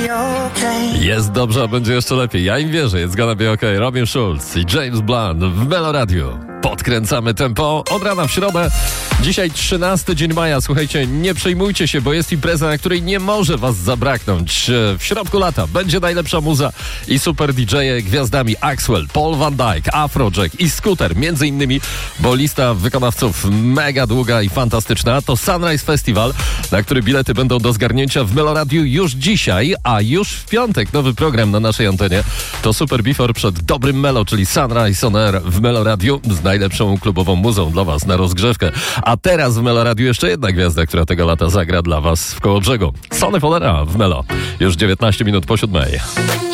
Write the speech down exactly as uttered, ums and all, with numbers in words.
Jest dobrze, a będzie jeszcze lepiej. Ja im wierzę, jest gonna be okay. Robin Schulz i James Blunt w Melo Radio. Podkręcamy tempo od rana w środę. Dzisiaj trzynasty dzień maja. Słuchajcie, nie przejmujcie się, bo jest impreza, na której nie może was zabraknąć. W środku lata będzie najlepsza muza i super D J-e gwiazdami Axwell, Paul Van Dyke, Afrojack i Scooter. Między innymi, bo lista wykonawców mega długa i fantastyczna. To Sunrise Festival, na który bilety będą do zgarnięcia w Melo Radio już dzisiaj, a już w piątek nowy program na naszej antenie. To Super Before przed dobrym Melo, czyli Sunrise on Air w Melo Radio z najlepszą klubową muzą dla was na rozgrzewkę. A teraz w Melo Radio jeszcze jedna gwiazda, która tego lata zagra dla was w Kołobrzegu. Sonny Fodera w Melo. Już dziewiętnaście minut po siódmej.